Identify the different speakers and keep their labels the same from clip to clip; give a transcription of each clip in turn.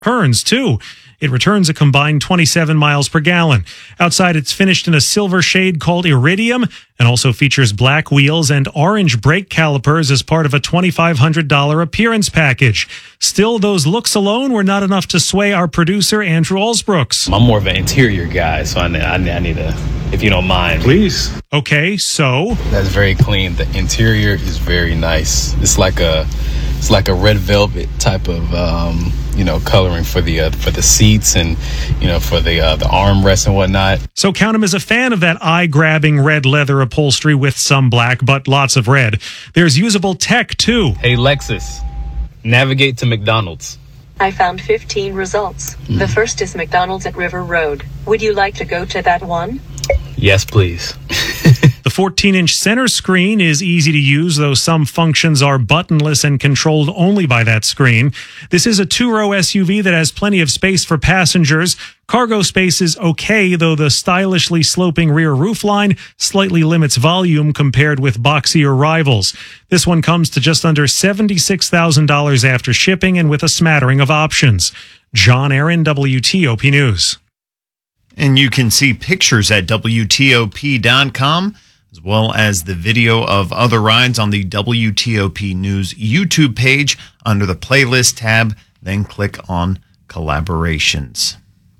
Speaker 1: Turns, too. It returns a combined 27 miles per gallon. Outside, it's finished in a silver shade called Iridium and also features black wheels and orange brake calipers as part of a $2,500 appearance package. Still, those looks alone were not enough to sway our producer, Andrew Alsbrooks.
Speaker 2: I'm more of an interior guy, so I need to, if you don't mind.
Speaker 3: Please.
Speaker 1: Okay, so?
Speaker 2: That's very clean. The interior is very nice. It's like a red velvet type of coloring for the seats and for the armrests and whatnot.
Speaker 1: So count him as a fan of that eye-grabbing red leather upholstery with some black, but lots of red. There's usable tech too.
Speaker 2: Hey Lexus, navigate to McDonald's.
Speaker 4: I found 15 results. The first is McDonald's at River Road. Would you like to go to that one?
Speaker 2: Yes, please.
Speaker 1: The 14-inch center screen is easy to use, though some functions are buttonless and controlled only by that screen. This is a two-row SUV that has plenty of space for passengers. Cargo space is okay, though the stylishly sloping rear roofline slightly limits volume compared with boxier rivals. This one comes to just under $76,000 after shipping and with a smattering of options. John Aaron, WTOP News.
Speaker 5: And you can see pictures at WTOP.com, as well as the video of other rides on the WTOP News YouTube page under the playlist tab. Then click on collaborations.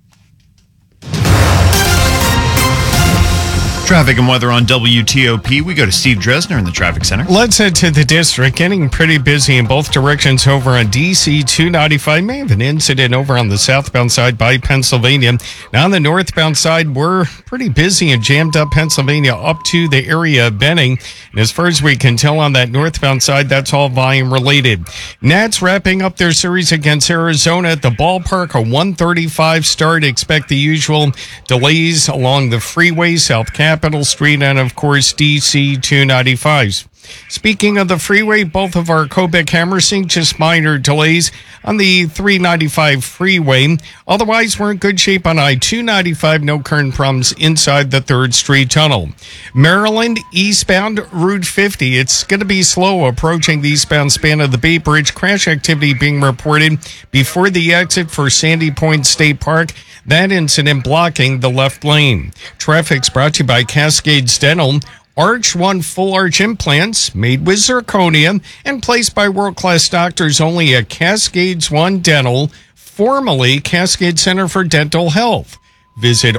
Speaker 5: Traffic and weather on WTOP. We go to Steve Dresner in the traffic center.
Speaker 6: Let's head to the district. Getting pretty busy in both directions over on DC 295. May have an incident over on the southbound side by Pennsylvania. Now on the northbound side, we're pretty busy and jammed up Pennsylvania up to the area of Benning. And as far as we can tell on that northbound side, that's all volume related. Nats wrapping up their series against Arizona at the ballpark. A 1:35 start. Expect the usual delays along the freeway, South Capitol Street, and of course DC 295s. Speaking of the freeway, both of our Cobec-Hammersing, just minor delays on the 395 freeway. Otherwise, we're in good shape on I-295. No current problems inside the 3rd Street Tunnel. Maryland, eastbound Route 50. It's going to be slow approaching the eastbound span of the Bay Bridge. Crash activity being reported before the exit for Sandy Point State Park. That incident blocking the left lane. Traffic's brought to you by Cascades Dental. Arch One full arch implants made with zirconia and placed by world-class doctors only at Cascades One Dental, formerly Cascade Center for Dental Health. Visit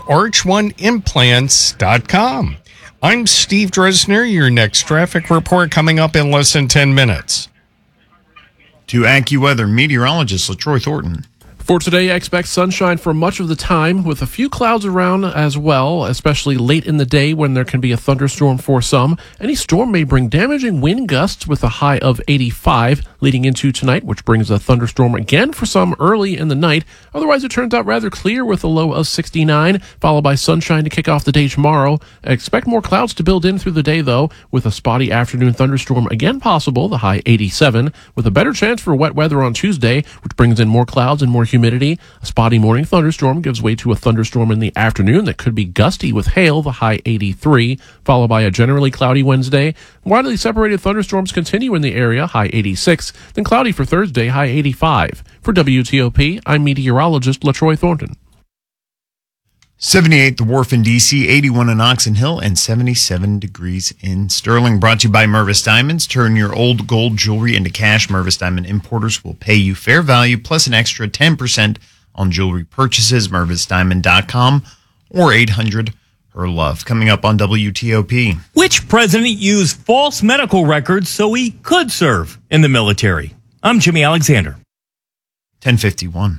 Speaker 6: arch1implants.com. I'm Steve Dresner. Your next traffic report coming up in less than 10 minutes.
Speaker 5: To AccuWeather meteorologist LaTroy Thornton.
Speaker 7: For today, I expect sunshine for much of the time, with a few clouds around as well, especially late in the day when there can be a thunderstorm for some. Any storm may bring damaging wind gusts with a high of 85 leading into tonight, which brings a thunderstorm again for some early in the night. Otherwise, it turns out rather clear with a low of 69, followed by sunshine to kick off the day tomorrow. I expect more clouds to build in through the day, though, with a spotty afternoon thunderstorm again possible, the high 87, with a better chance for wet weather on Tuesday, which brings in more clouds and more humidity. A spotty morning thunderstorm gives way to a thunderstorm in the afternoon that could be gusty with hail, the high 83, followed by a generally cloudy Wednesday. Widely separated thunderstorms continue in the area, high 86, then cloudy for Thursday, high 85. For WTOP, I'm meteorologist LaTroy Thornton.
Speaker 5: 78 The Wharf in D.C., 81 in Oxon Hill, and 77 degrees in Sterling. Brought to you by Mervis Diamonds. Turn your old gold jewelry into cash. Mervis Diamond Importers will pay you fair value plus an extra 10% on jewelry purchases. MervisDiamond.com or 800-HER-LOVE. Coming up on WTOP.
Speaker 8: Which president used false medical records so he could serve in the military? I'm Jimmy Alexander.
Speaker 5: 10:51.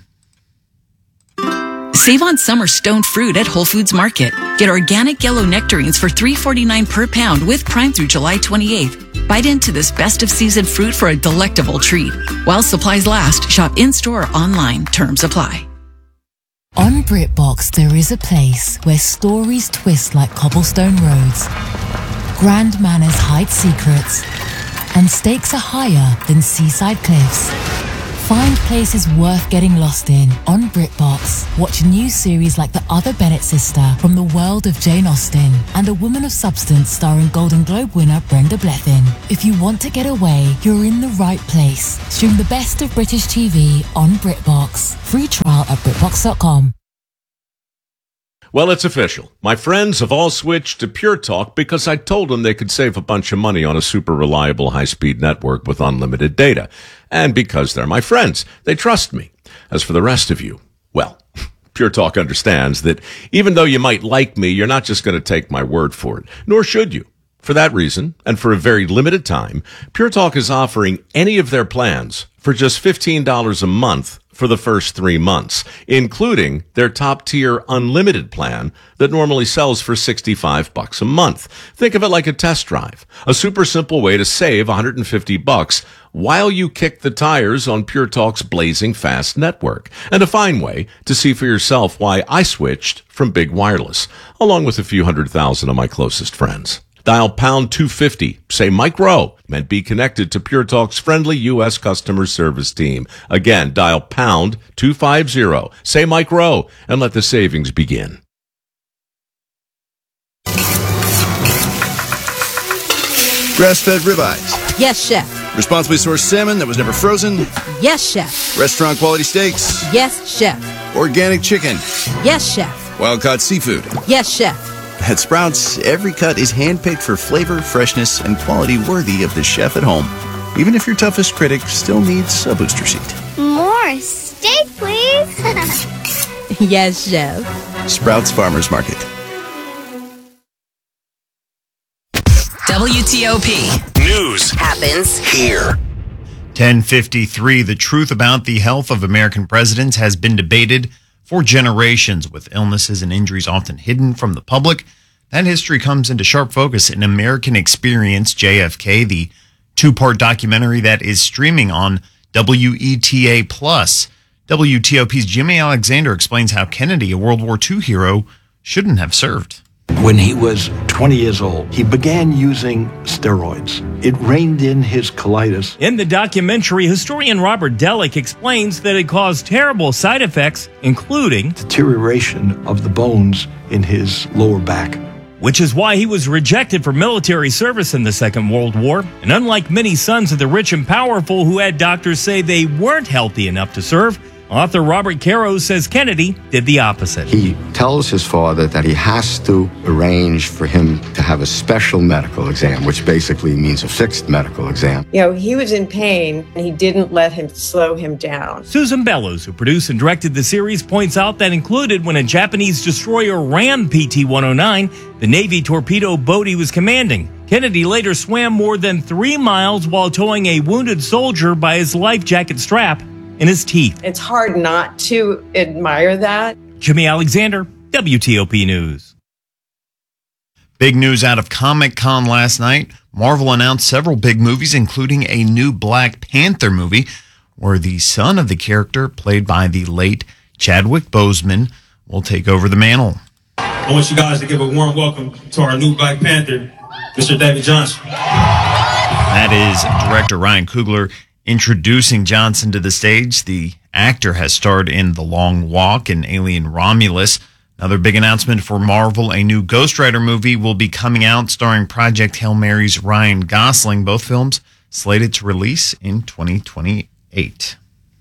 Speaker 9: Save on summer stoned fruit at Whole Foods Market. Get organic yellow nectarines for $3.49 per pound with Prime through July 28th. Bite into this best of season fruit for a delectable treat. While supplies last, shop in-store or online. Terms apply.
Speaker 10: On BritBox, there is a place where stories twist like cobblestone roads, grand manners hide secrets, and stakes are higher than seaside cliffs. Find places worth getting lost in on BritBox. Watch a new series like The Other Bennett Sister from the world of Jane Austen and A Woman of Substance starring Golden Globe winner Brenda Blethyn. If you want to get away, you're in the right place. Stream the best of British TV on BritBox. Free trial at BritBox.com.
Speaker 3: Well, it's official. My friends have all switched to Pure Talk because I told them they could save a bunch of money on a super reliable high-speed network with unlimited data. And because they're my friends, they trust me. As for the rest of you, well, Pure Talk understands that even though you might like me, you're not just going to take my word for it, nor should you. For that reason, and for a very limited time, Pure Talk is offering any of their plans for just $15 a month for the first 3 months, including their top-tier unlimited plan that normally sells for $65 a month. Think of it like a test drive, a super simple way to save $150 while you kick the tires on Pure Talk's blazing fast network, and a fine way to see for yourself why I switched from big wireless, along with a few 100,000 of my closest friends. Dial pound 250, say Mike Rowe, and be connected to Pure Talk's friendly U.S. customer service team. Again, dial pound 250, say Mike Rowe, and let the savings begin.
Speaker 11: Grass-fed ribeyes.
Speaker 12: Yes, chef.
Speaker 11: Responsibly sourced salmon that was never frozen.
Speaker 12: Yes, chef.
Speaker 11: Restaurant quality steaks.
Speaker 12: Yes, chef.
Speaker 11: Organic chicken.
Speaker 12: Yes, chef.
Speaker 11: Wild-caught seafood.
Speaker 12: Yes, chef.
Speaker 11: At Sprouts, every cut is handpicked for flavor, freshness, and quality worthy of the chef at home. Even if your toughest critic still needs a booster seat.
Speaker 13: More steak, please.
Speaker 12: Yes, chef.
Speaker 11: Sprouts Farmers Market.
Speaker 14: WTOP.
Speaker 15: News
Speaker 14: happens
Speaker 15: here.
Speaker 5: 10:53. The truth about the health of American presidents has been debated for generations, with illnesses and injuries often hidden from the public. That history comes into sharp focus in American Experience, JFK, the two-part documentary that is streaming on WETA+. WTOP's Jimmy Alexander explains how Kennedy, a World War II hero, shouldn't have served.
Speaker 16: When he was 20 years old, he began using steroids. It reined in his colitis.
Speaker 8: In the documentary, historian Robert Delick explains that it caused terrible side effects, including
Speaker 16: deterioration of the bones in his lower back.
Speaker 8: Which is why he was rejected for military service in the Second World War. And unlike many sons of the rich and powerful who had doctors say they weren't healthy enough to serve, author Robert Caro says Kennedy did the opposite.
Speaker 17: He tells his father that he has to arrange for him to have a special medical exam, which basically means a fixed medical exam.
Speaker 18: You know, he was in pain, and he didn't let him slow him down.
Speaker 8: Susan Bellows, who produced and directed the series, points out that included when a Japanese destroyer rammed PT-109, the Navy torpedo boat he was commanding. Kennedy later swam more than 3 miles while towing a wounded soldier by his life jacket strap in his teeth.
Speaker 18: It's hard not to admire that.
Speaker 8: Jimmy Alexander, WTOP News.
Speaker 5: Big news out of Comic-Con last night. Marvel announced several big movies, including a new Black Panther movie, where the son of the character, played by the late Chadwick Boseman, will take over the mantle.
Speaker 19: I want you guys to give a warm welcome to our new Black Panther, Mr. David Johnson.
Speaker 5: That is director Ryan Coogler introducing Johnson to the stage. The actor has starred in The Long Walk and Alien Romulus. Another big announcement for Marvel, a new Ghost Rider movie will be coming out starring Project Hail Mary's Ryan Gosling. Both films slated to release in 2028.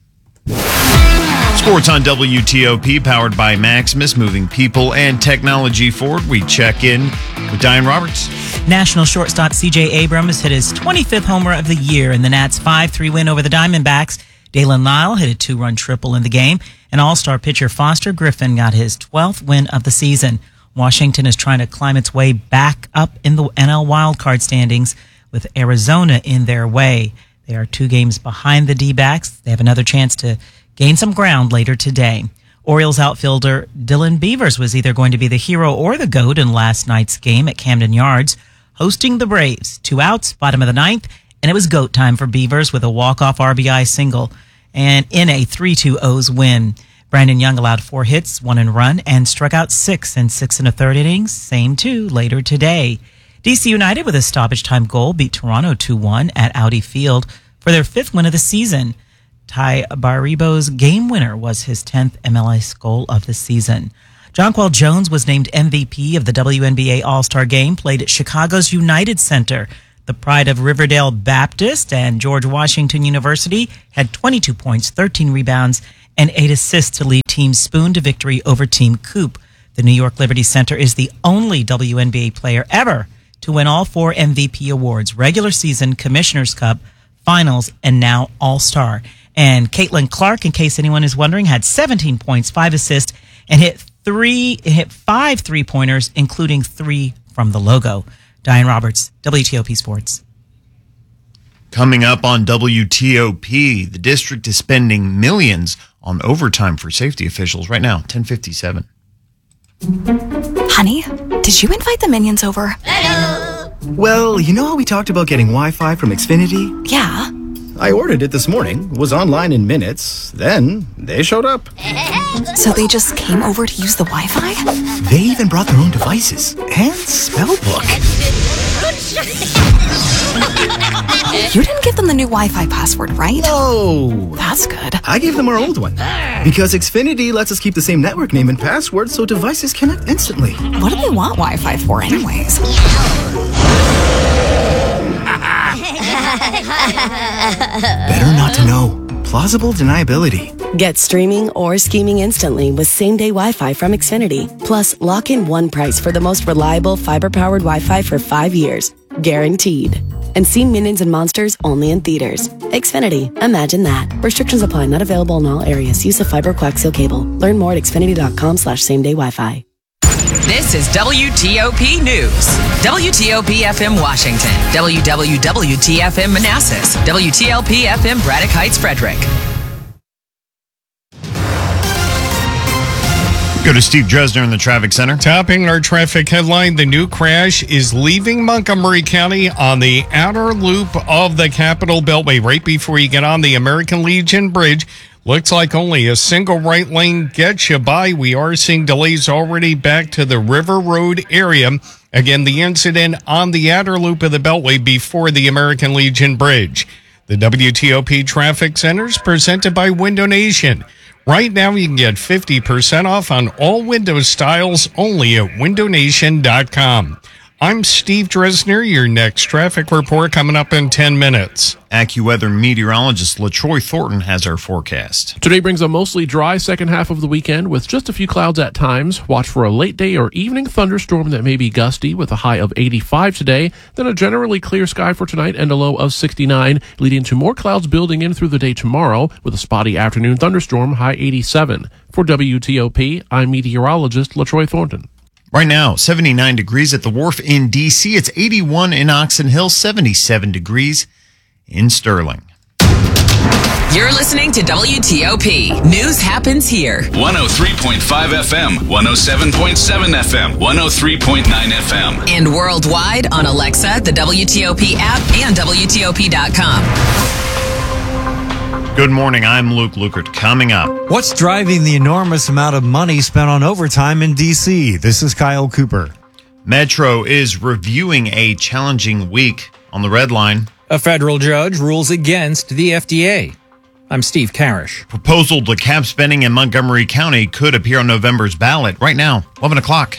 Speaker 5: Sports on WTOP, powered by Maximus, moving people and technology forward. We check in with Diane Roberts.
Speaker 20: National shortstop C.J. Abrams hit his 25th homer of the year in the Nats' 5-3 win over the Diamondbacks. Dalen Lyle hit a 2-run triple in the game, and all-star pitcher Foster Griffin got his 12th win of the season. Washington is trying to climb its way back up in the NL wildcard standings with Arizona in their way. They are 2 games behind the D-backs. They have another chance to gain some ground later today. Orioles outfielder Dylan Beavers was either going to be the hero or the GOAT in last night's game at Camden Yards, hosting the Braves. 2 outs, bottom of the 9th, and it was GOAT time for Beavers with a walk-off RBI single and in a 3-2 O's win. Brandon Young allowed 4 hits, 1 earned run, and struck out 6 in 6 1/3 innings. Same 2 later today. DC United with a stoppage time goal beat Toronto 2-1 at Audi Field for their 5th win of the season. Ty Baribo's game winner was his 10th MLS goal of the season. Jonquel Jones was named MVP of the WNBA All-Star Game played at Chicago's United Center. The pride of Riverdale Baptist and George Washington University had 22 points, 13 rebounds, and 8 assists to lead Team Spoon to victory over Team Coop. The New York Liberty Center is the only WNBA player ever to win all 4 MVP awards: regular season, Commissioner's Cup, Finals, and now All-Star. And Caitlin Clark, in case anyone is wondering, had 17 points, 5 assists, and hit 5 three-pointers, including 3 from the logo. Diane Roberts, WTOP Sports.
Speaker 5: Coming up on WTOP, the district is spending millions on overtime for safety officials right now, 10:57.
Speaker 14: Honey, did you invite the minions over?
Speaker 15: Well, you know how we talked about getting Wi-Fi from Xfinity?
Speaker 14: Yeah.
Speaker 15: I ordered it this morning, was online in minutes, then they showed up.
Speaker 14: So they just came over to use the Wi-Fi?
Speaker 15: They even brought their own devices and spell book.
Speaker 14: You didn't give them the new Wi-Fi password, right?
Speaker 15: No.
Speaker 14: That's good.
Speaker 15: I gave them our old one. Because Xfinity lets us keep the same network name and password so devices connect instantly.
Speaker 14: What do they want Wi-Fi for anyways?
Speaker 15: Better not to know. Plausible deniability.
Speaker 21: Get streaming or scheming instantly with same-day Wi-Fi from Xfinity. Plus, lock in one price for the most reliable fiber-powered Wi-Fi for 5 years. Guaranteed. And see Minions and Monsters only in theaters. Xfinity. Imagine that. Restrictions apply. Not available in all areas. Use of fiber coaxial cable. Learn more at xfinity.com/same-day Wi-Fi.
Speaker 22: This is WTOP News. WTOP FM Washington. WWWT FM Manassas. WTLP FM Braddock Heights Frederick.
Speaker 5: Go to Steve Dresner in the traffic center.
Speaker 6: Topping our traffic headline, the new crash is leaving Montgomery County on the outer loop of the Capitol Beltway right before you get on the American Legion Bridge. Looks like only a single right lane gets you by. We are seeing delays already back to the River Road area. Again, the incident on the outer loop of the Beltway before the American Legion Bridge. The WTOP Traffic Center is presented by Window Nation. Right now, you can get 50% off on all window styles only at windownation.com. I'm Steve Dresner. Your next traffic report coming up in 10 minutes.
Speaker 5: AccuWeather meteorologist LaTroy Thornton has our forecast.
Speaker 7: Today brings a mostly dry second half of the weekend with just a few clouds at times. Watch for a late day or evening thunderstorm that may be gusty with a high of 85 today. Then a generally clear sky for tonight and a low of 69, leading to more clouds building in through the day tomorrow with a spotty afternoon thunderstorm, high 87. For WTOP, I'm meteorologist LaTroy Thornton.
Speaker 5: Right now, 79 degrees at the Wharf in D.C. It's 81 in Oxon Hill, 77 degrees in Sterling.
Speaker 22: You're listening to WTOP. News happens here.
Speaker 23: 103.5 FM, 107.7 FM, 103.9 FM.
Speaker 22: And worldwide on Alexa, the WTOP app, and WTOP.com.
Speaker 5: Good morning, I'm Luke Lukert. Coming up.
Speaker 24: What's driving the enormous amount of money spent on overtime in D.C.? This is Kyle Cooper.
Speaker 5: Metro is reviewing a challenging week on the Red Line.
Speaker 25: A federal judge rules against the FDA. I'm Steve Karish.
Speaker 5: Proposal to cap spending in Montgomery County could appear on November's ballot right now, 11 o'clock.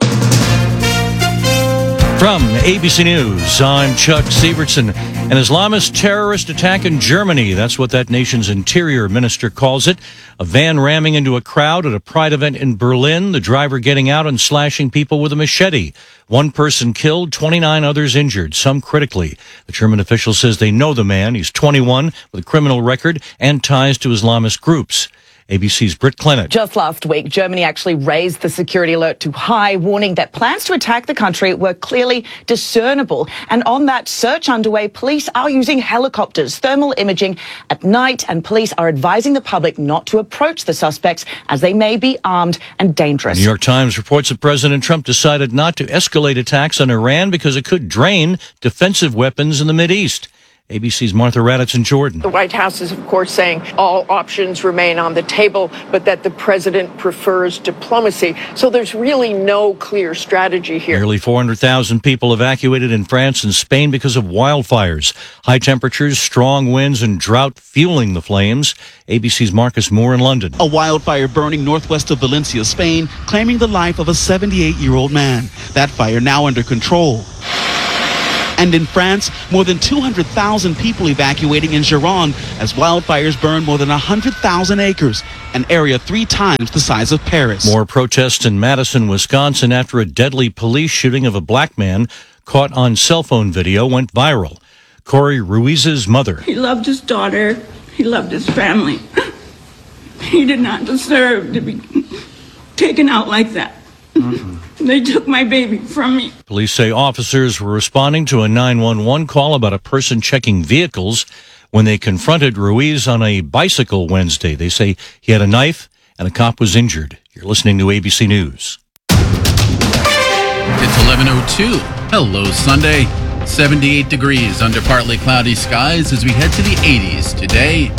Speaker 26: From ABC News, I'm Chuck Sievertson. An Islamist terrorist attack in Germany. That's what that nation's interior minister calls it. A van ramming into a crowd at a pride event in Berlin. The driver getting out and slashing people with a machete. One person killed, 29 others injured, some critically. The German official says they know the man. He's 21 with a criminal record and ties to Islamist groups. ABC's Britt Clennett.
Speaker 27: Just last week, Germany actually raised the security alert to high, warning that plans to attack the country were clearly discernible. And on that search underway, police are using helicopters, thermal imaging at night, and police are advising the public not to approach the suspects as they may be armed and dangerous.
Speaker 26: The New York Times reports that President Trump decided not to escalate attacks on Iran because it could drain defensive weapons in the Mideast. ABC's Martha Raddatz in Jordan.
Speaker 1: The White House is, of course, saying all options remain on the table, but that the president prefers diplomacy. So there's really no clear strategy here.
Speaker 26: Nearly 400,000 people evacuated in France and Spain because of wildfires. High temperatures, strong winds, and drought fueling the flames. ABC's Marcus Moore in London.
Speaker 2: A wildfire burning northwest of Valencia, Spain, claiming the life of a 78-year-old man. That fire now under control. And in France, more than 200,000 people evacuating in Gironde as wildfires burn more than 100,000 acres, an area 3 times the size of Paris.
Speaker 26: More protests in Madison, Wisconsin after a deadly police shooting of a black man caught on cell phone video went viral. Corey Ruiz's mother.
Speaker 3: He loved his daughter. He loved his family. He did not deserve to be taken out like that. They took my baby from me.
Speaker 26: Police say officers were responding to a 911 call about a person checking vehicles when they confronted Ruiz on a bicycle Wednesday. They say he had a knife and a cop was injured. You're listening to ABC News.
Speaker 4: It's 11:02. Hello, Sunday. 78 degrees under partly cloudy skies as we head to the 80s today.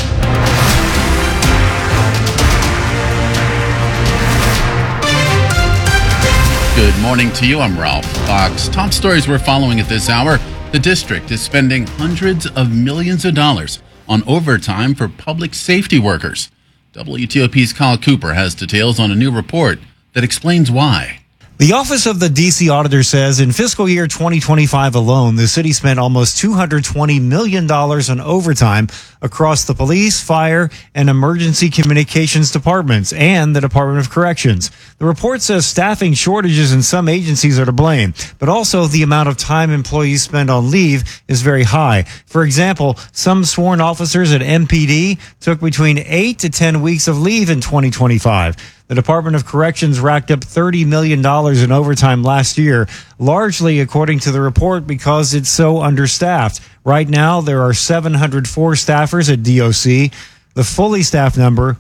Speaker 4: Good morning to you. I'm Ralph Fox. Top stories we're following at this hour. The district is spending hundreds of millions of dollars on overtime for public safety workers. WTOP's Kyle Cooper has details on a new report that explains why.
Speaker 24: The Office of the D.C. Auditor says in fiscal year 2025 alone, the city spent almost $220 million on overtime across the police, fire, and emergency communications departments and the Department of Corrections. The report says staffing shortages in some agencies are to blame, but also the amount of time employees spend on leave is very high. For example, some sworn officers at MPD took between 8 to 10 weeks of leave in 2025. The Department of Corrections racked up $30 million in overtime last year, largely, according to the report, because it's so understaffed. Right now, there are 704 staffers at DOC. The fully staffed number,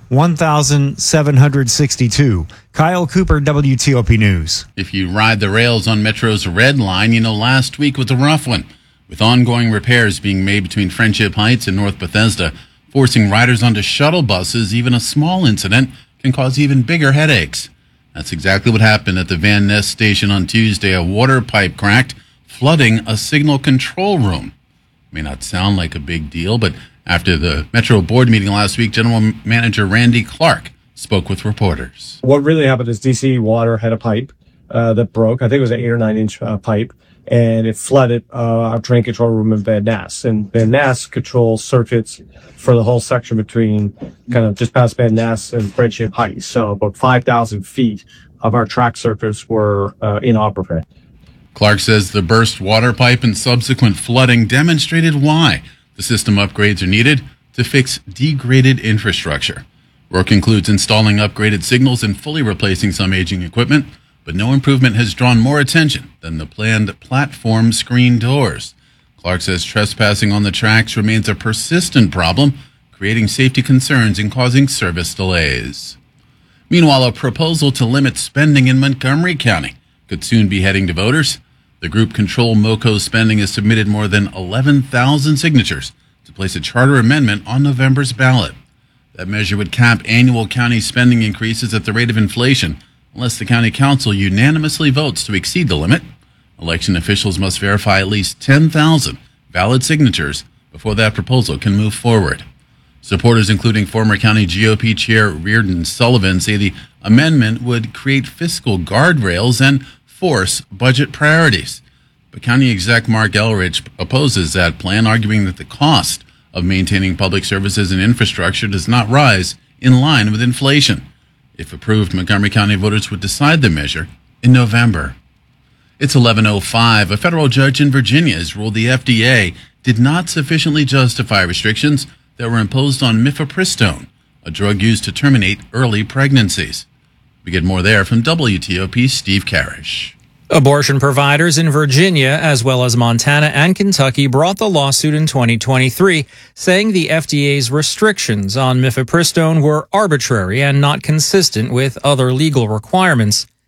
Speaker 24: 1,762. Kyle Cooper, WTOP News.
Speaker 4: If you ride the rails on Metro's Red Line, you know last week was a rough one, with ongoing repairs being made between Friendship Heights and North Bethesda, forcing riders onto shuttle buses. Even a small incident can cause even bigger headaches. That's exactly what happened at the Van Ness station on Tuesday. A water pipe cracked, flooding a signal control room. May not sound like a big deal, but after the Metro board meeting last week, General Manager Randy Clark spoke with reporters.
Speaker 9: What really happened is DC Water had a pipe that broke. I think it was an 8 or 9 inch pipe, and it flooded our train control room in Van Ness. And Van Ness controls circuits for the whole section between kind of just past Van Ness and Friendship Heights. So about 5,000 feet of our track circuits were inoperable.
Speaker 4: Clark says the burst water pipe and subsequent flooding demonstrated why the system upgrades are needed to fix degraded infrastructure. Work includes installing upgraded signals and fully replacing some aging equipment, but no improvement has drawn more attention than the planned platform screen doors. Clark says trespassing on the tracks remains a persistent problem, creating safety concerns and causing service delays. Meanwhile, a proposal to limit spending in Montgomery County could soon be heading to voters. The group Control MoCo Spending has submitted more than 11,000 signatures to place a charter amendment on November's ballot. That measure would cap annual county spending increases at the rate of inflation unless the county council unanimously votes to exceed the limit. Election officials must verify at least 10,000 valid signatures before that proposal can move forward. Supporters, including former county GOP Chair Reardon Sullivan, say the amendment would create fiscal guardrails and force budget priorities. But County Exec Mark Elrich opposes that plan, arguing that the cost of maintaining public services and infrastructure does not rise in line with inflation. If approved, Montgomery County voters would decide the measure in November. It's 11:05. A federal judge in Virginia has ruled the FDA did not sufficiently justify restrictions that were imposed on mifepristone, a drug used to terminate early pregnancies. We get more there from WTOP's Steve Karish.
Speaker 25: Abortion providers in Virginia, as well as Montana and Kentucky, brought the lawsuit in 2023, saying the FDA's restrictions on mifepristone were arbitrary and not consistent with other legal requirements.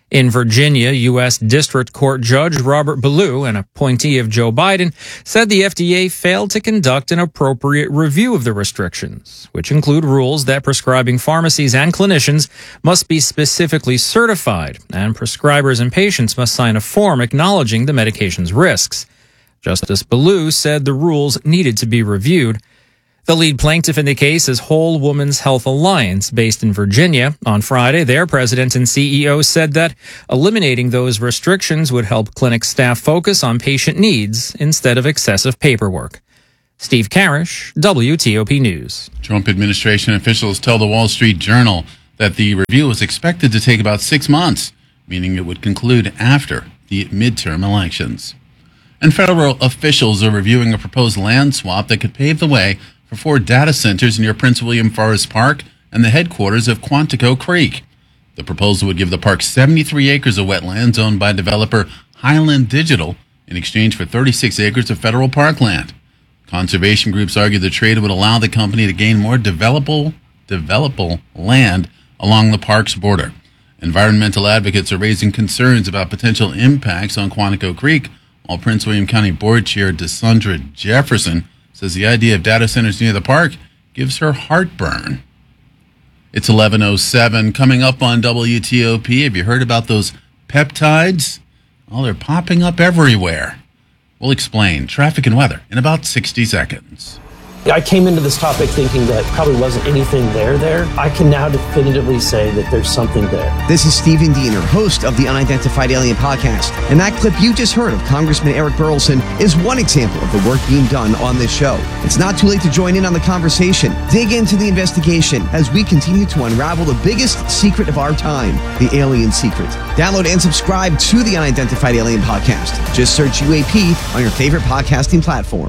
Speaker 25: In Virginia, U.S. District Court Judge Robert Ballou, an appointee of Joe Biden, said the FDA failed to conduct an appropriate review of the restrictions, which include rules that prescribing pharmacies and clinicians must be specifically certified, and prescribers and patients must sign a form acknowledging the medication's risks. Justice Ballou said the rules needed to be reviewed. The lead plaintiff in the case is Whole Woman's Health Alliance, based in Virginia. On Friday, their president and CEO said that eliminating those restrictions would help clinic staff focus on patient needs instead of excessive paperwork. Steve Karish, WTOP News.
Speaker 4: Trump administration officials tell the Wall Street Journal that the review is expected to take about 6 months, meaning it would conclude after the midterm elections. And federal officials are reviewing a proposed land swap that could pave the way for 4 data centers near Prince William Forest Park and the headquarters of Quantico Creek. The proposal would give the park 73 acres of wetlands owned by developer Highland Digital in exchange for 36 acres of federal parkland. Conservation groups argue the trade would allow the company to gain more developable land along the park's border. Environmental advocates are raising concerns about potential impacts on Quantico Creek, while Prince William County Board Chair Desundra Jefferson says the idea of data centers near the park gives her heartburn. It's 11:07. Coming up on WTOP, have you heard about those peptides? Well, they're popping up everywhere. We'll explain traffic and weather in about 60 seconds.
Speaker 10: I came into this topic thinking that probably wasn't anything there. I can now definitively say that there's something there.
Speaker 11: This is Stephen Diener, host of the Unidentified Alien Podcast. And that clip you just heard of Congressman Eric Burlison is one example of the work being done on this show. It's not too late to join in on the conversation. Dig into the investigation as we continue to unravel the biggest secret of our time, the alien secret. Download and subscribe to the Unidentified Alien Podcast. Just search UAP on your favorite podcasting platform.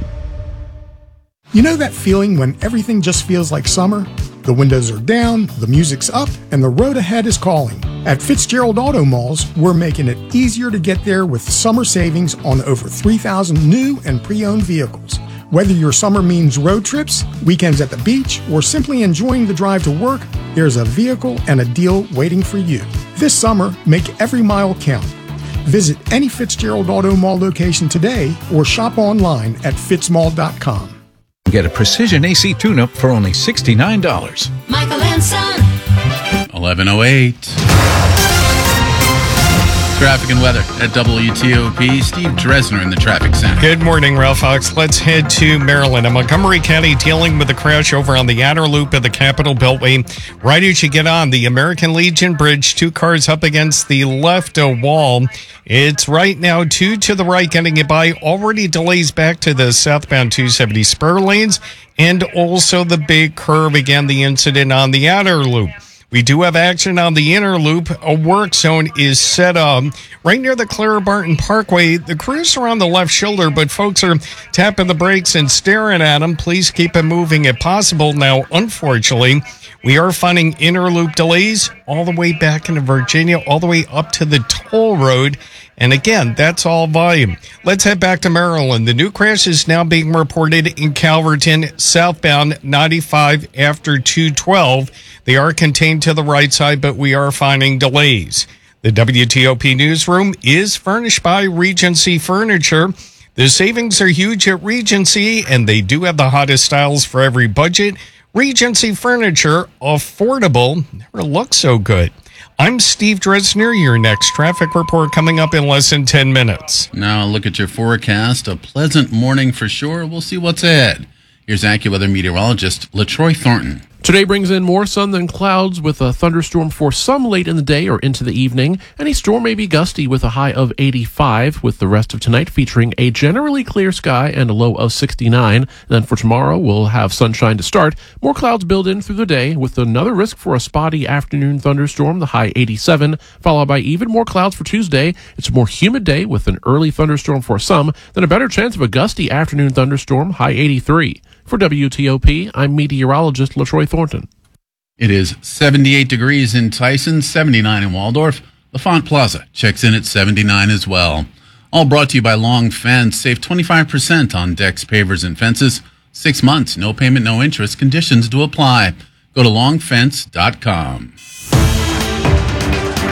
Speaker 12: You know that feeling when everything just feels like summer? The windows are down, the music's up, and the road ahead is calling. At Fitzgerald Auto Malls, we're making it easier to get there with summer savings on over 3,000 new and pre-owned vehicles. Whether your summer means road trips, weekends at the beach, or simply enjoying the drive to work, there's a vehicle and a deal waiting for you. This summer, make every mile count. Visit any Fitzgerald Auto Mall location today or shop online at fitzmall.com.
Speaker 13: Get a precision AC tune-up for only $69.
Speaker 16: Michael and Son.
Speaker 4: 11:08. Traffic and weather at WTOP. Steve Dresner in the traffic center.
Speaker 6: Good morning, Ralph Fox. Let's head to Maryland. In Montgomery County, dealing with a crash over on the outer loop of the Capitol Beltway. Right as you get on the American Legion Bridge, 2 cars up against the left wall. It's right now 2 to the right, getting it by. Already delays back to the southbound 270 spur lanes, and also the big curve. Again, the incident on the outer loop. We do have action on the inner loop. A work zone is set up right near the Clara Barton Parkway. The crews are on the left shoulder, but folks are tapping the brakes and staring at them. Please keep it moving if possible. Now, unfortunately, we are finding inner loop delays all the way back into Virginia, all the way up to the toll road. And again, that's all volume. Let's head back to Maryland. The new crash is now being reported in Calverton, southbound 95 after 212. They are contained to the right side, but we are finding delays. The WTOP newsroom is furnished by Regency Furniture. The savings are huge at Regency, and they do have the hottest styles for every budget. Regency Furniture, affordable, never looks so good. I'm Steve Dresner. Your next traffic report coming up in less than 10 minutes.
Speaker 4: Now look at your forecast. A pleasant morning for sure. We'll see what's ahead. Here's AccuWeather meteorologist LaTroy Thornton.
Speaker 7: Today brings in more sun than clouds with a thunderstorm for some late in the day or into the evening. Any storm may be gusty with a high of 85, with the rest of tonight featuring a generally clear sky and a low of 69. Then for tomorrow, we'll have sunshine to start. More clouds build in through the day with another risk for a spotty afternoon thunderstorm, the high 87, followed by even more clouds for Tuesday. It's a more humid day with an early thunderstorm for some, then a better chance of a gusty afternoon thunderstorm, high 83. For WTOP, I'm meteorologist LaTroy Thornton.
Speaker 4: It is 78 degrees in Tyson, 79 in Waldorf. LaFont Plaza checks in at 79 as well. All brought to you by Long Fence. Save 25% on decks, pavers, and fences. 6 months, no payment, no interest. Conditions do apply. Go to longfence.com.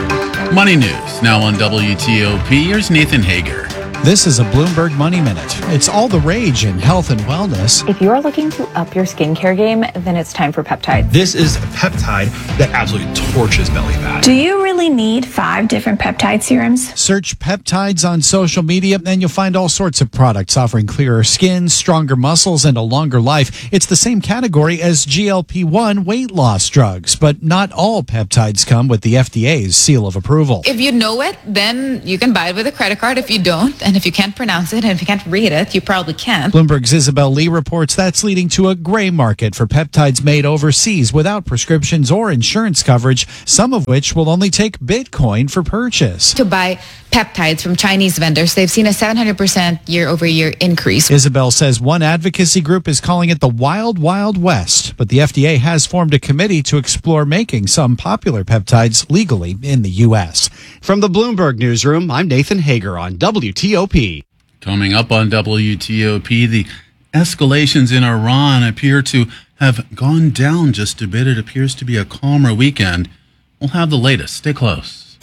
Speaker 4: Money news now on WTOP. Here's Nathan Hager.
Speaker 8: This is a Bloomberg Money Minute. It's all the rage in health and wellness.
Speaker 14: If you're looking to up your skincare game, then it's time for peptides.
Speaker 16: This is a peptide that absolutely torches belly fat.
Speaker 17: Do you really need 5 different peptide serums?
Speaker 8: Search peptides on social media and you'll find all sorts of products offering clearer skin, stronger muscles, and a longer life. It's the same category as GLP-1 weight loss drugs, but not all peptides come with the FDA's seal of approval.
Speaker 18: If you know it, then you can buy it with a credit card. If you don't, and if you can't pronounce it, and if you can't read it, you probably can't.
Speaker 8: Bloomberg's Isabel Lee reports that's leading to a gray market for peptides made overseas without prescriptions or insurance coverage, some of which will only take Bitcoin for purchase.
Speaker 18: To buy peptides from Chinese vendors, they've seen a 700% year-over-year increase.
Speaker 8: Isabel says one advocacy group is calling it the Wild Wild West, but the FDA has formed a committee to explore making some popular peptides legally in the U.S.
Speaker 19: From the Bloomberg Newsroom, I'm Nathan Hager on WTOP.
Speaker 4: Coming up on WTOP, the escalations in Iran appear to have gone down just a bit. It appears to be a calmer weekend. We'll have the latest. Stay close.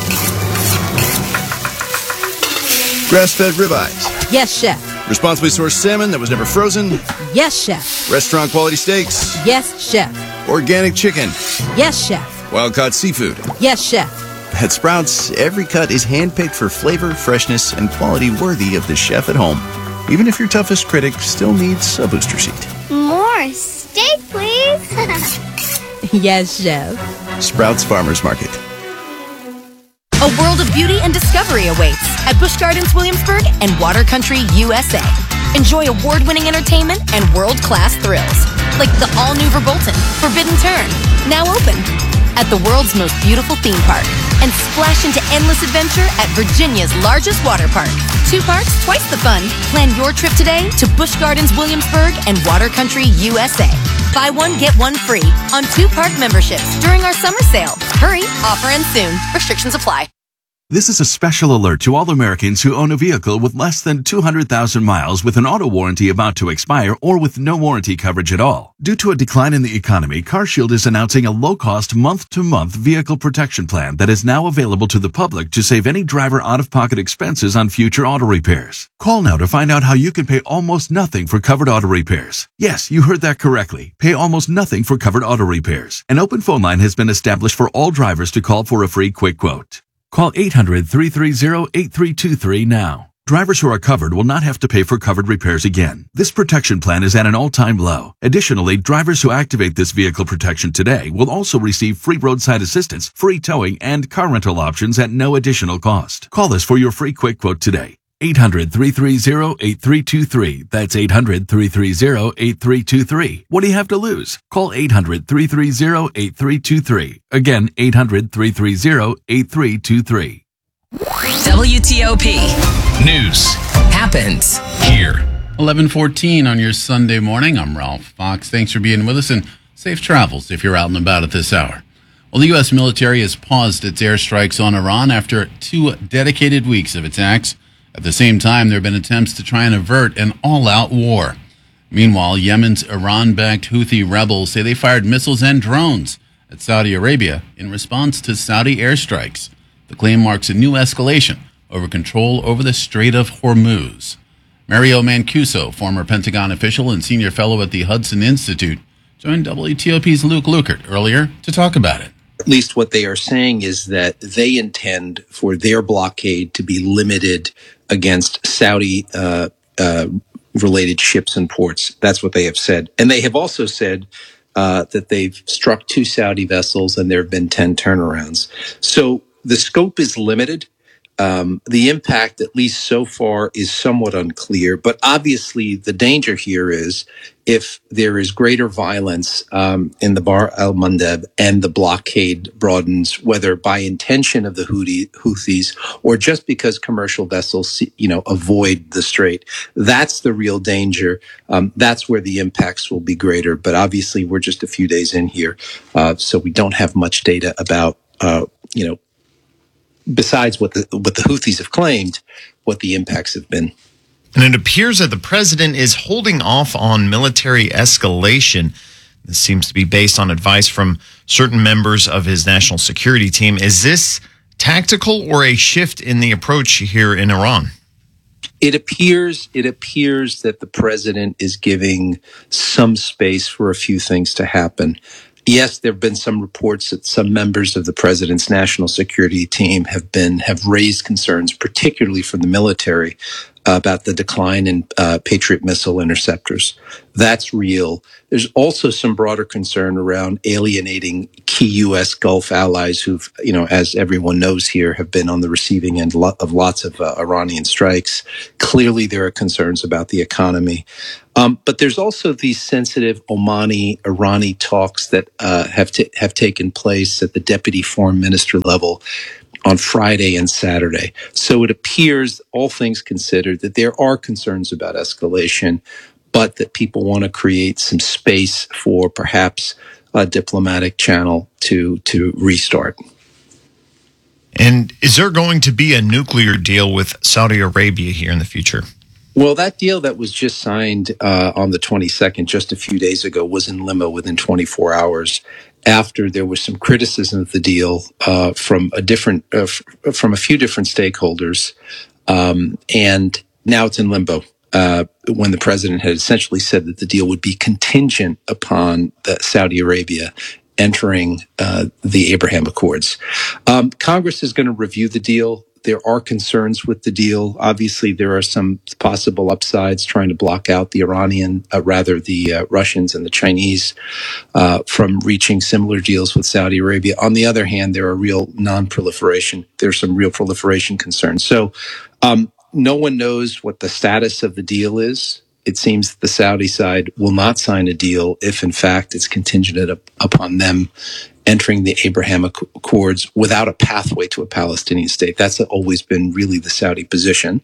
Speaker 20: Grass-fed ribeyes.
Speaker 28: Yes, chef.
Speaker 20: Responsibly sourced salmon that was never frozen.
Speaker 28: Yes, chef.
Speaker 20: Restaurant quality steaks.
Speaker 28: Yes, chef.
Speaker 20: Organic chicken.
Speaker 28: Yes, chef.
Speaker 20: Wild-caught seafood.
Speaker 28: Yes, chef.
Speaker 20: At Sprouts, every cut is handpicked for flavor, freshness, and quality worthy of the chef at home. Even if your toughest critic still needs a booster seat.
Speaker 29: More steak, please.
Speaker 28: Yes, chef.
Speaker 20: Sprouts Farmers Market.
Speaker 30: A world of beauty and discovery awaits at Busch Gardens Williamsburg and Water Country USA. Enjoy award-winning entertainment and world-class thrills, like the all-new Verbolten Forbidden Turn, now open at the world's most beautiful theme park, and splash into endless adventure at Virginia's largest water park. 2 parks, twice the fun. Plan your trip today to Busch Gardens Williamsburg and Water Country USA. Buy one, get one free on 2 park memberships during our summer sale. Hurry, offer ends soon. Restrictions apply.
Speaker 31: This is a special alert to all Americans who own a vehicle with less than 200,000 miles with an auto warranty about to expire or with no warranty coverage at all. Due to a decline in the economy, CarShield is announcing a low-cost month-to-month vehicle protection plan that is now available to the public to save any driver out-of-pocket expenses on future auto repairs. Call now to find out how you can pay almost nothing for covered auto repairs. Yes, you heard that correctly. Pay almost nothing for covered auto repairs. An open phone line has been established for all drivers to call for a free quick quote. Call 800-330-8323 now. Drivers who are covered will not have to pay for covered repairs again. This protection plan is at an all-time low. Additionally, drivers who activate this vehicle protection today will also receive free roadside assistance, free towing, and car rental options at no additional cost. Call us for your free quick quote today. 800-330-8323. That's 800-330-8323. What do you have to lose? Call 800-330-8323. Again, 800-330-8323.
Speaker 22: WTOP News happens
Speaker 4: here. 11:14 on your Sunday morning. I'm Ralph Fox. Thanks for being with us and safe travels if you're out and about at this hour. Well, the U.S. military has paused its airstrikes on Iran after 2 dedicated weeks of attacks. At the same time, there have been attempts to try and avert an all-out war. Meanwhile, Yemen's Iran-backed Houthi rebels say they fired missiles and drones at Saudi Arabia in response to Saudi airstrikes. The claim marks a new escalation over control over the Strait of Hormuz. Mario Mancuso, former Pentagon official and senior fellow at the Hudson Institute, joined WTOP's Luke Lukert earlier to talk about it.
Speaker 32: At least what they are saying is that they intend for their blockade to be limited against Saudi related ships and ports. That's what they have said. And they have also said that they've struck 2 Saudi vessels and there have been 10 turnarounds. So the scope is limited. The impact, at least so far, is somewhat unclear. But obviously, the danger here is if there is greater violence in the Bar al-Mandeb and the blockade broadens, whether by intention of the Houthis or just because commercial vessels, avoid the strait, that's the real danger. That's where the impacts will be greater. But obviously, we're just a few days in here, so we don't have much data about, besides what the Houthis have claimed, what the impacts have been.
Speaker 5: And it appears that the president is holding off on military escalation. This seems to be based on advice from certain members of his national security team. Is this tactical or a shift in the approach here in Iran?
Speaker 32: It appears that the president is giving some space for a few things to happen. Yes, there have been some reports that some members of the president's national security team have raised concerns, particularly from the military, about the decline in Patriot missile interceptors. That's real. There's also some broader concern around alienating key U.S. Gulf allies who've, as everyone knows here, have been on the receiving end of lots of Iranian strikes. Clearly, there are concerns about the economy. But there's also these sensitive Omani-Irani talks that have taken place at the deputy foreign minister level on Friday and Saturday. So it appears, all things considered, that there are concerns about escalation, but that people want to create some space for perhaps a diplomatic channel to restart.
Speaker 5: And is there going to be a nuclear deal with Saudi Arabia here in the future?
Speaker 32: Well, that deal that was just signed on the 22nd, just a few days ago, was in limbo within 24 hours. After there was some criticism of the deal from a few different stakeholders, and now it's in limbo. When the president had essentially said that the deal would be contingent upon Saudi Arabia entering the Abraham Accords. Congress is going to review the deal. There are concerns with the deal. Obviously, there are some possible upsides trying to block out the Russians and the Chinese from reaching similar deals with Saudi Arabia. On the other hand, there are there's some real proliferation concerns. So no one knows what the status of the deal is. It seems that the Saudi side will not sign a deal if, in fact, it's contingent upon them entering the Abraham Accords without a pathway to a Palestinian state. That's always been really the Saudi position.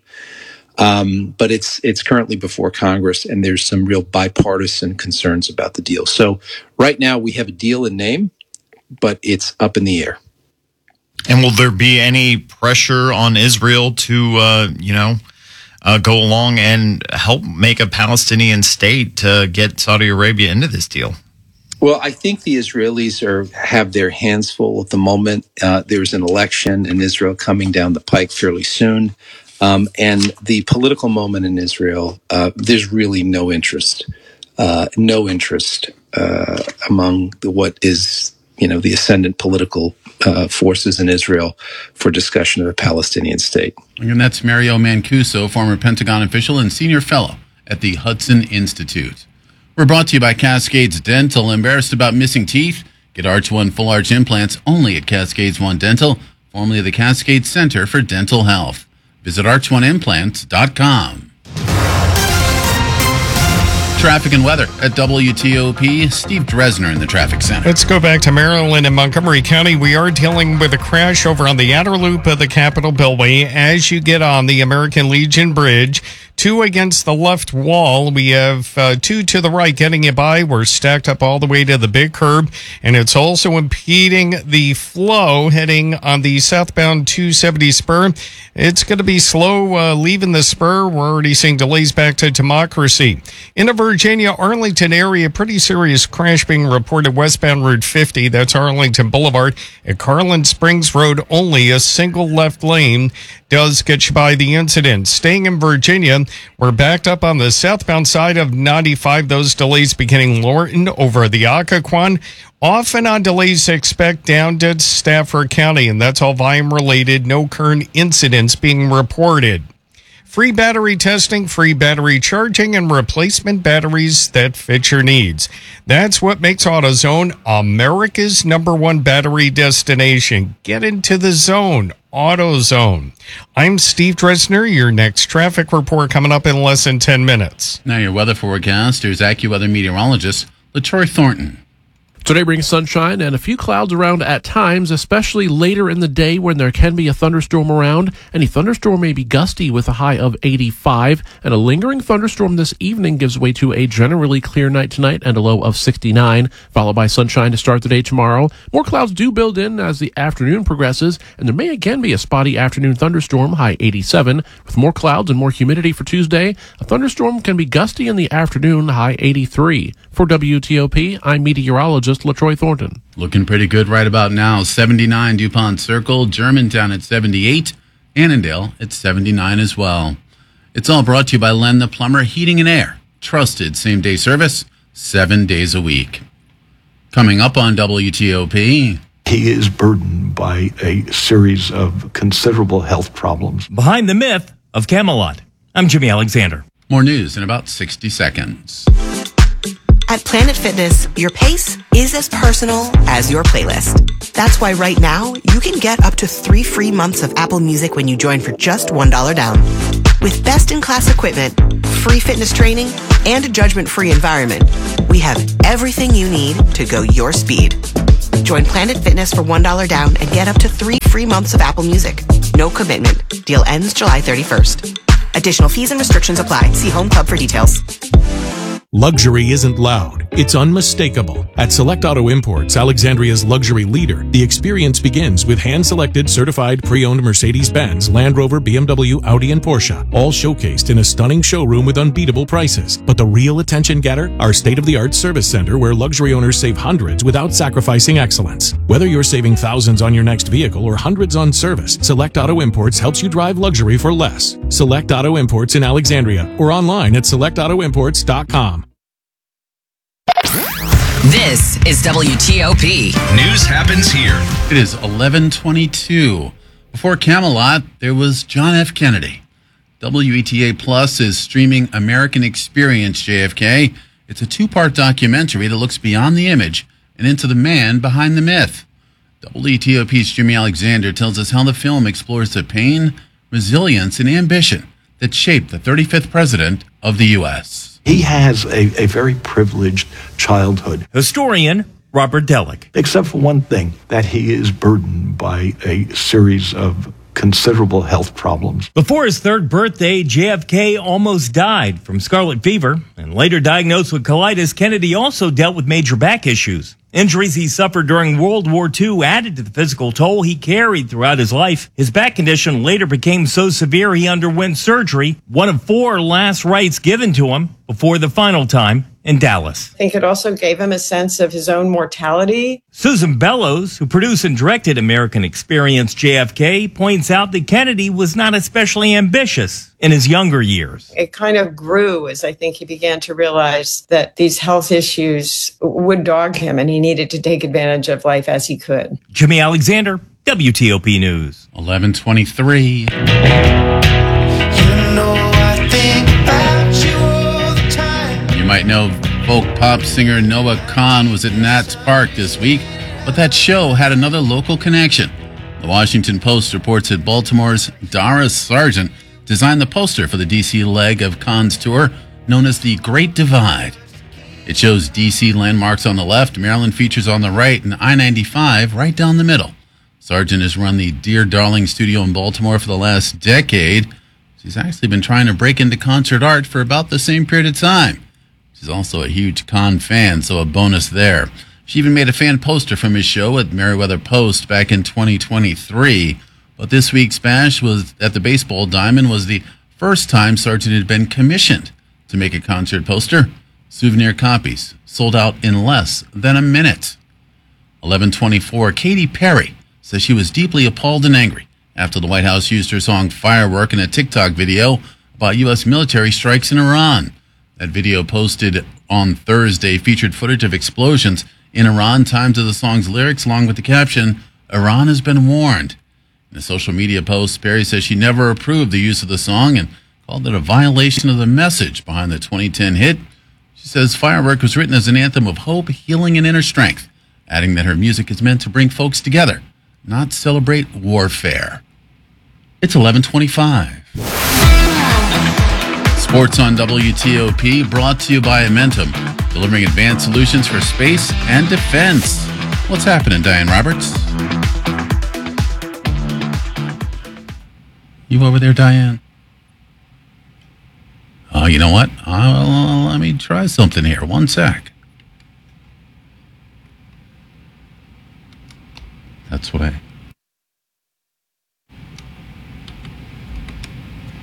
Speaker 32: But it's currently before Congress, and there's some real bipartisan concerns about the deal. So right now we have a deal in name, but it's up in the air.
Speaker 5: And will there be any pressure on Israel to, go along and help make a Palestinian state to get Saudi Arabia into this deal?
Speaker 32: Well, I think the Israelis have their hands full at the moment. There's an election in Israel coming down the pike fairly soon. And the political moment in Israel, there's really no interest among what is, the ascendant political forces in Israel for discussion of a Palestinian state.
Speaker 4: And that's Mario Mancuso, former Pentagon official and senior fellow at the Hudson Institute. We're brought to you by Cascades Dental. Embarrassed about missing teeth? Get Arch One full arch implants only at Cascades One Dental, formerly the Cascades Center for Dental Health. Visit arch1implants.com. Traffic and weather at WTOP. Steve Dresner in the traffic center.
Speaker 6: Let's go back to Maryland and Montgomery County. We are dealing with a crash over on the outer loop of the Capitol Beltway as you get on the American Legion Bridge. 2 against the left wall. We have 2 to the right getting you by. We're stacked up all the way to the big curb, and it's also impeding the flow heading on the southbound 270 spur. It's going to be slow leaving the spur. We're already seeing delays back to Democracy. In the Virginia, Arlington area, pretty serious crash being reported westbound Route 50. That's Arlington Boulevard. At Carlin Springs Road, only a single left lane does get you by the incident. Staying in Virginia, we're backed up on the southbound side of 95. Those delays beginning Lorton over the Occoquan. Off and on delays expect down to Stafford County, and that's all volume related. No current incidents being reported. Free battery testing, free battery charging, and replacement batteries that fit your needs. That's what makes AutoZone America's #1 battery destination. Get into the zone. AutoZone. I'm Steve Dresner. Your next traffic report coming up in less than 10 minutes.
Speaker 4: Now your weather forecast. Here's AccuWeather meteorologist LaTroy Thornton.
Speaker 7: Today brings sunshine and a few clouds around at times, especially later in the day when there can be a thunderstorm around. Any thunderstorm may be gusty with a high of 85, and a lingering thunderstorm this evening gives way to a generally clear night tonight and a low of 69, followed by sunshine to start the day tomorrow. More clouds do build in as the afternoon progresses, and there may again be a spotty afternoon thunderstorm, high 87. With more clouds and more humidity for Tuesday, a thunderstorm can be gusty in the afternoon, high 83. For WTOP, I'm meteorologist LaTroy Thornton.
Speaker 4: Looking pretty good right about now. 79 DuPont Circle, Germantown at 78, Annandale at 79 as well. It's all brought to you by Len the Plumber Heating and Air. Trusted same-day service, 7 days a week. Coming up on WTOP...
Speaker 1: He is burdened by a series of considerable health problems.
Speaker 2: Behind the myth of Camelot, I'm Jimmy Alexander.
Speaker 4: More news in about 60 seconds.
Speaker 3: At Planet Fitness, your pace is as personal as your playlist. That's why right now, you can get up to 3 free months of Apple Music when you join for just $1 down. With best-in-class equipment, free fitness training, and a judgment-free environment, we have everything you need to go your speed. Join Planet Fitness for $1 down and get up to 3 free months of Apple Music. No commitment. Deal ends July 31st. Additional fees and restrictions apply. See Home Club for details.
Speaker 9: Luxury isn't loud, it's unmistakable. At Select Auto Imports, Alexandria's luxury leader, the experience begins with hand-selected, certified, pre-owned Mercedes-Benz, Land Rover, BMW, Audi, and Porsche, all showcased in a stunning showroom with unbeatable prices. But the real attention getter? Our state-of-the-art service center where luxury owners save hundreds without sacrificing excellence. Whether you're saving thousands on your next vehicle or hundreds on service, Select Auto Imports helps you drive luxury for less. Select Auto Imports in Alexandria or online at selectautoimports.com.
Speaker 22: This is WTOP.
Speaker 13: News happens here.
Speaker 4: It is 11:22. Before Camelot, there was John F. Kennedy. WETA Plus is streaming American Experience JFK. It's a 2-part documentary that looks beyond the image and into the man behind the myth. WTOP's Jimmy Alexander tells us how the film explores the pain, resilience, and ambition that shaped the 35th president of the U.S.
Speaker 1: He has a very privileged childhood.
Speaker 2: Historian Robert Delick.
Speaker 1: Except for one thing, that he is burdened by a series of considerable health problems.
Speaker 2: Before his 3rd birthday, JFK almost died from scarlet fever, and later diagnosed with colitis. Kennedy also dealt with major back issues. Injuries he suffered during World War II added to the physical toll he carried throughout his life. His back condition later became so severe he underwent surgery, one of 4 last rites given to him before the final time in Dallas.
Speaker 10: I think it also gave him a sense of his own mortality.
Speaker 2: Susan Bellows, who produced and directed American Experience JFK, points out that Kennedy was not especially ambitious in his younger years.
Speaker 10: It kind of grew as I think he began to realize that these health issues would dog him and he needed to take advantage of life as he could.
Speaker 2: Jimmy Alexander, WTOP News.
Speaker 4: 11:23. You might know folk pop singer Noah Kahan was at Nats Park this week, but that show had another local connection. The Washington Post reports that Baltimore's Dara Sargent designed the poster for the D.C. leg of Kahan's tour, known as the Great Divide. It shows D.C. landmarks on the left, Maryland features on the right, and I-95 right down the middle. Sargent has run the Dear Darling studio in Baltimore for the last decade. She's actually been trying to break into concert art for about the same period of time. She's also a huge Kahan fan, so a bonus there. She even made a fan poster from his show at Merriweather Post back in 2023. But this week's bash was at the Baseball Diamond was the first time Sargent had been commissioned to make a concert poster. Souvenir copies sold out in less than a minute. 11:24. Katy Perry says she was deeply appalled and angry after the White House used her song Firework in a TikTok video about U.S. military strikes in Iran. That video posted on Thursday featured footage of explosions in Iran timed to the song's lyrics along with the caption, "Iran has been warned." In a social media post, Perry says she never approved the use of the song and called it a violation of the message behind the 2010 hit. She says Firework was written as an anthem of hope, healing, and inner strength, adding that her music is meant to bring folks together, not celebrate warfare. It's 11:25. Sports on WTOP, brought to you by Amentum, delivering advanced solutions for space and defense. What's happening, Diane Roberts? You over there, Diane? Oh, you know what? Let me try something here. One sec. That's what I...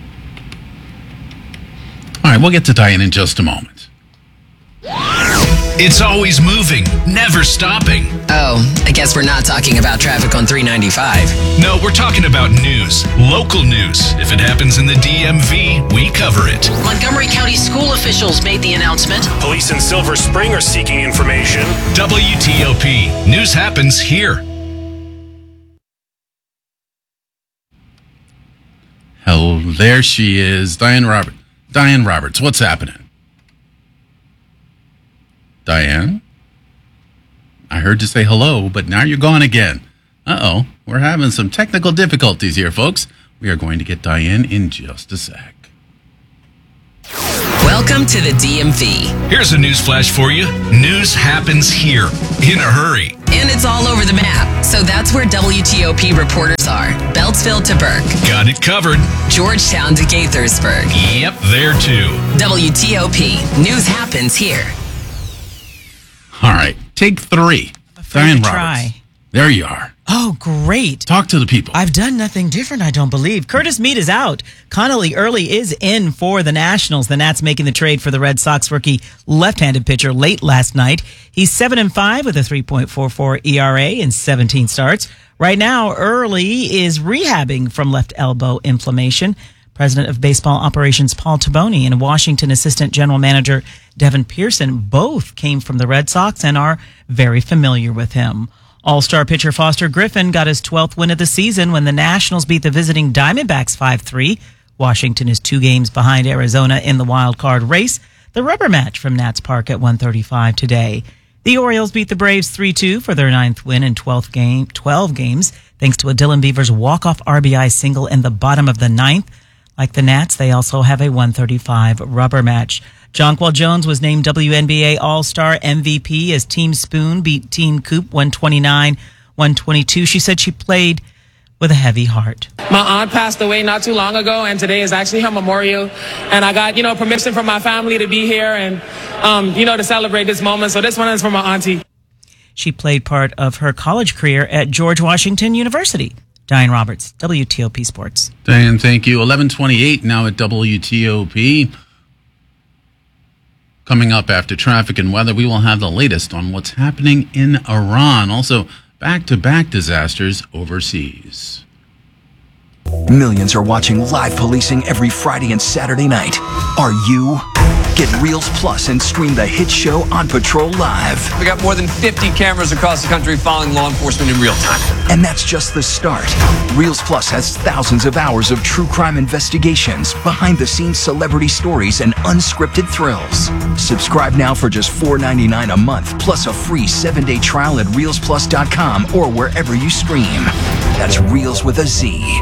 Speaker 4: All right, we'll get to Diane in just a moment.
Speaker 11: It's always moving, never stopping.
Speaker 22: Oh, I guess we're not talking about traffic on 395.
Speaker 11: No, we're talking about news, local news. If it happens in the DMV, we cover it.
Speaker 12: Montgomery County school officials made the announcement.
Speaker 11: Police in Silver Spring are seeking information. WTOP. News happens here.
Speaker 4: Hello, there she is, Diane Roberts, what's happening? Diane? I heard you say hello, but now you're gone again. Uh-oh, we're having some technical difficulties here, folks. We are going to get Diane in just a sec.
Speaker 22: Welcome to the DMV.
Speaker 11: Here's a news flash for you. News happens here, in a hurry.
Speaker 22: And it's all over the map. So that's where WTOP reporters are. Beltsville to Burke.
Speaker 11: Got it covered.
Speaker 22: Georgetown to Gaithersburg.
Speaker 11: Yep, there too.
Speaker 22: WTOP. News happens here.
Speaker 4: All right, take 3. Diane Roberts.
Speaker 14: Try.
Speaker 4: There you are.
Speaker 14: Oh, great.
Speaker 4: Talk to the people.
Speaker 14: I've done nothing different, I don't believe. Curtis Mead is out. Connolly Early is in for the Nationals. The Nats making the trade for the Red Sox rookie left-handed pitcher late last night. He's 7-5 with a 3.44 ERA in 17 starts. Right now, Early is rehabbing from left elbow inflammation. President of Baseball Operations Paul Taboni and Washington Assistant General Manager Devin Pearson both came from the Red Sox and are very familiar with him. All-star pitcher Foster Griffin got his 12th win of the season when the Nationals beat the visiting Diamondbacks 5-3. Washington is 2 games behind Arizona in the wild card race. The rubber match from Nats Park at 1:35 today. The Orioles beat the Braves 3-2 for their 9th win in 12 games, thanks to a Dylan Beavers walk-off RBI single in the bottom of the 9th. Like the Nats, they also have a 1:35 rubber match. Jonquil Jones was named WNBA All-Star MVP as Team Spoon beat Team Coop 129-122. She said she played with a heavy heart.
Speaker 15: My aunt passed away not too long ago, and today is actually her memorial. And I got, permission from my family to be here and, to celebrate this moment. So this one is for my auntie.
Speaker 14: She played part of her college career at George Washington University. Diane Roberts, WTOP Sports.
Speaker 4: Diane, thank you. 11:28 now at WTOP. Coming up after traffic and weather, we will have the latest on what's happening in Iran. Also, back-to-back disasters overseas.
Speaker 16: Millions are watching live policing every Friday and Saturday night. Are you? Get Reels Plus and stream the hit show On Patrol Live.
Speaker 17: We got more than 50 cameras across the country following law enforcement in real time.
Speaker 16: And that's just the start. Reels Plus has thousands of hours of true crime investigations, behind-the-scenes celebrity stories, and unscripted thrills. Subscribe now for just $4.99 a month, plus a free 7-day trial at reelsplus.com or wherever you stream. That's Reels with a Z.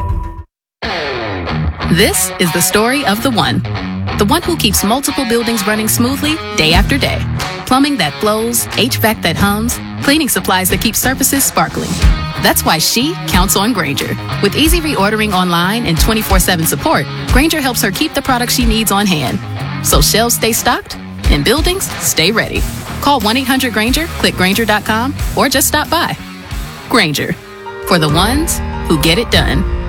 Speaker 21: This is the story of the one who keeps multiple buildings running smoothly day after day. Plumbing that flows, HVAC that hums, cleaning supplies that keep surfaces sparkling. That's why she counts on Grainger. With easy reordering online and 24/7 support, Grainger helps her keep the products she needs on hand. So shelves stay stocked and buildings stay ready. Call 1-800-GRAINGER, click Grainger.com, or just stop by. Grainger, for the ones who get it done.